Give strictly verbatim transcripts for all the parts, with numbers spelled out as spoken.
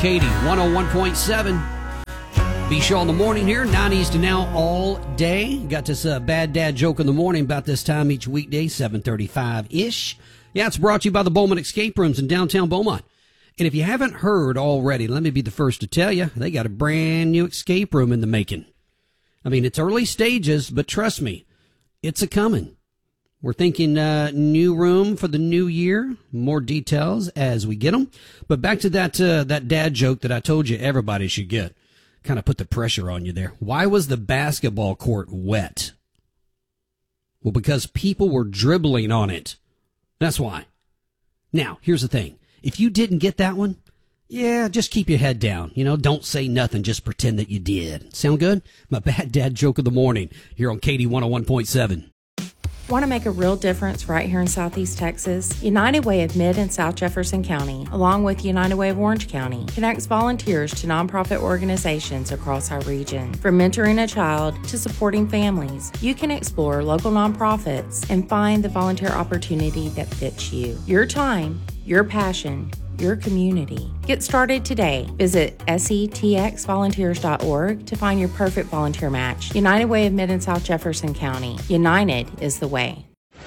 Katy one oh one point seven. Be Shaw in the morning here, nineties to now all day. Got this uh, bad dad joke in the morning about this time each weekday, seven thirty-five-ish. Yeah, it's brought to you by the Bowman Escape Rooms in downtown Beaumont. And if you haven't heard already, let me be the first to tell you, they got a brand new escape room in the making. I mean, it's early stages, but trust me, it's a coming. We're thinking uh, new room for the new year. More details as we get them. But back to that uh, that dad joke that I told you everybody should get. Kind of put the pressure on you there. Why was the basketball court wet? Well, because people were dribbling on it. That's why. Now, here's the thing. If you didn't get that one, yeah, just keep your head down. You know, don't say nothing. Just pretend that you did. Sound good? My bad dad joke of the morning here on Katy one oh one point seven. Want to make a real difference right here in Southeast Texas? United Way of Mid and South Jefferson County, along with United Way of Orange County, connects volunteers to nonprofit organizations across our region. From mentoring a child to supporting families, you can explore local nonprofits and find the volunteer opportunity that fits you. Your time, your passion, your community. Get started today. Visit S E T X volunteers dot org to find your perfect volunteer match. United Way of Mid and South Jefferson County. United is the way.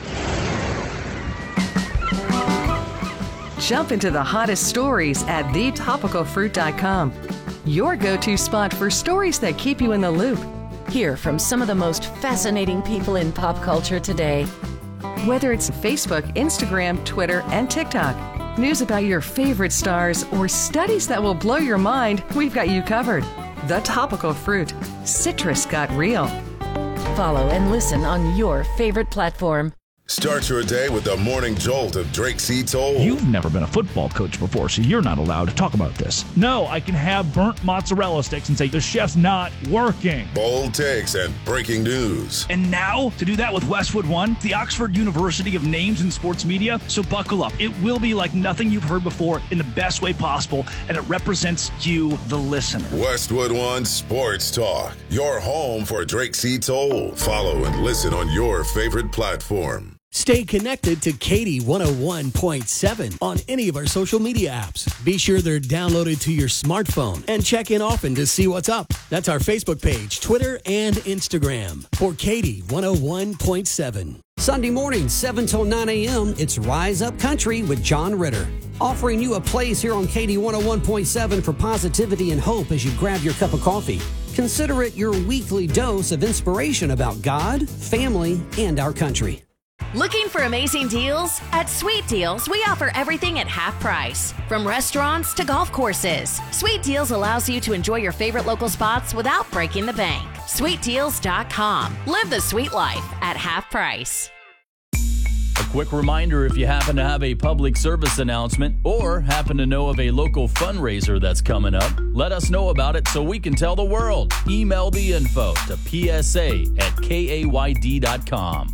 Jump into the hottest stories at the topical fruit dot com. Your go-to spot for stories that keep you in the loop. Hear from some of the most fascinating people in pop culture today. Whether it's Facebook, Instagram, Twitter, and TikTok. News about your favorite stars or studies that will blow your mind, we've got you covered. The Topical Fruit. Citrus got real. Follow and listen on your favorite platform. Start your day with the morning jolt of Drake C. Toll. You've never been a football coach before, so you're not allowed to talk about this. No, I can have burnt mozzarella sticks and say the chef's not working. Bold takes and breaking news. And now, to do that with Westwood One, the Oxford University of Names in Sports Media. So buckle up. It will be like nothing you've heard before in the best way possible, and it represents you, the listener. Westwood One Sports Talk. Your home for Drake C. Toll. Follow and listen on your favorite platform. Stay connected to Katy one oh one point seven on any of our social media apps. Be sure they're downloaded to your smartphone and check in often to see what's up. That's our Facebook page, Twitter, and Instagram for Katy one oh one point seven. Sunday morning, seven till nine a.m., it's Rise Up Country with John Ritter. Offering you a place here on Katy one oh one point seven for positivity and hope as you grab your cup of coffee. Consider it your weekly dose of inspiration about God, family, and our country. Looking for amazing deals? At Sweet Deals, we offer everything at half price. From restaurants to golf courses, Sweet Deals allows you to enjoy your favorite local spots without breaking the bank. sweet deals dot com. Live the sweet life at half price. A quick reminder, if you happen to have a public service announcement or happen to know of a local fundraiser that's coming up, let us know about it so we can tell the world. Email the info to p s a at k a y d dot com.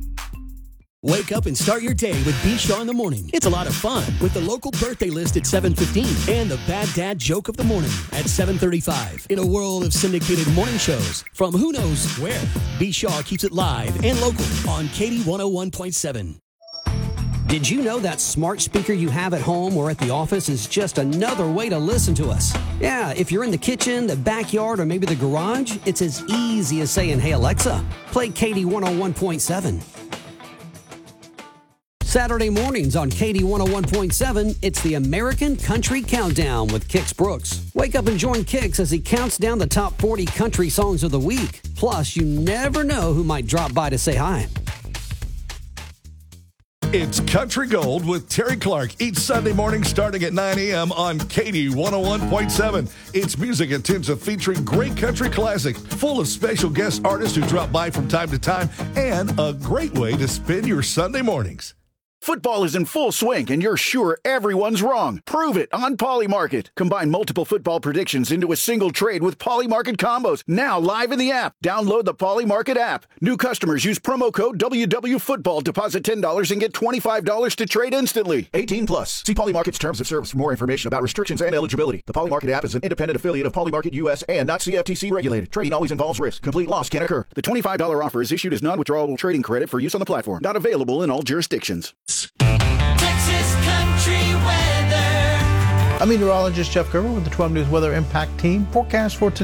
Wake up and start your day with B. Shaw in the morning. It's a lot of fun with the local birthday list at seven fifteen and the bad dad joke of the morning at seven thirty-five. In a world of syndicated morning shows from who knows where, B. Shaw keeps it live and local on Katy one oh one point seven. Did you know that smart speaker you have at home or at the office is just another way to listen to us? Yeah, if you're in the kitchen, the backyard, or maybe the garage, it's as easy as saying, "Hey Alexa, play Katy one oh one point seven. Saturday mornings on Katy one oh one point seven, it's the American Country Countdown with Kix Brooks. Wake up and join Kix as he counts down the top forty country songs of the week. Plus, you never know who might drop by to say hi. It's Country Gold with Terry Clark each Sunday morning starting at nine a.m. on Katy one oh one point seven. It's music and tunes of featuring great country classics, full of special guest artists who drop by from time to time, and a great way to spend your Sunday mornings. Football is in full swing, and you're sure everyone's wrong. Prove it on Polymarket. Combine multiple football predictions into a single trade with Polymarket combos. Now live in the app. Download the Polymarket app. New customers use promo code W W Football. Deposit ten dollars and get twenty-five dollars to trade instantly. eighteen plus. See Polymarket's terms of service for more information about restrictions and eligibility. The Polymarket app is an independent affiliate of Polymarket U S and not C F T C regulated. Trading always involves risk. Complete loss can occur. The twenty-five dollars offer is issued as non-withdrawable trading credit for use on the platform. Not available in all jurisdictions. Texas country weather. I'm meteorologist Jeff Gerber with the twelve News Weather Impact Team. Forecast for today.